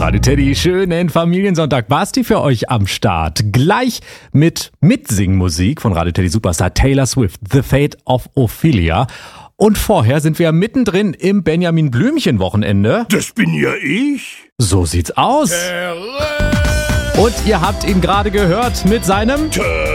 Radio Teddy, schönen Familiensonntag. Basti für euch am Start. Gleich mit Mitsingmusik von Radio Teddy Superstar Taylor Swift, The Fate of Ophelia. Und vorher sind wir mittendrin im Benjamin Blümchen-Wochenende. Das bin ja ich. So sieht's aus. Und ihr habt ihn gerade gehört mit seinem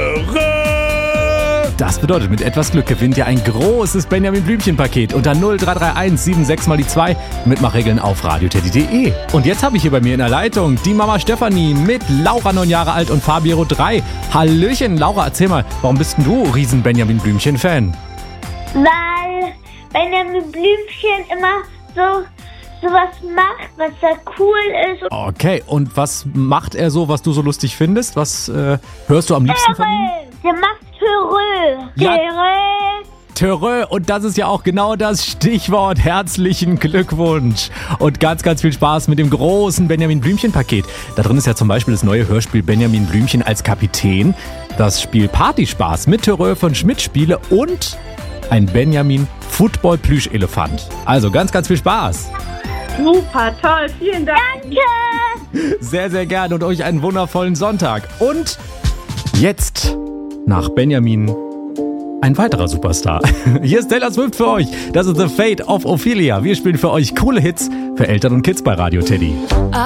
Das bedeutet, mit etwas Glück gewinnt ihr ein großes Benjamin Blümchen-Paket unter 0331 76 mal die 2. Mitmachregeln auf radioteddy.de. Und jetzt habe ich hier bei mir in der Leitung die Mama Stefanie mit Laura 9 Jahre alt und Fabio 3. Hallöchen, Laura, erzähl mal, warum bist denn du riesen Benjamin Blümchen-Fan? Weil Benjamin Blümchen immer sowas macht, was da cool ist. Okay, und was macht er so, was du so lustig findest? Was hörst du am liebsten von ihm? Der macht Törö. Ja. Törö, und das ist ja auch genau das Stichwort. Herzlichen Glückwunsch und ganz, ganz viel Spaß mit dem großen Benjamin Blümchen-Paket. Da drin ist ja zum Beispiel das neue Hörspiel Benjamin Blümchen als Kapitän, das Spiel Partyspaß mit Törö von Schmidt Spiele und ein Benjamin Football-Plüsch-Elefant. Also ganz, ganz viel Spaß. Super, toll, vielen Dank. Danke. Sehr, sehr gerne und euch einen wundervollen Sonntag. Und jetzt nach Benjamin ein weiterer Superstar. Hier ist Taylor Swift für euch. Das ist The Fate of Ophelia. Wir spielen für euch coole Hits für Eltern und Kids bei Radio Teddy.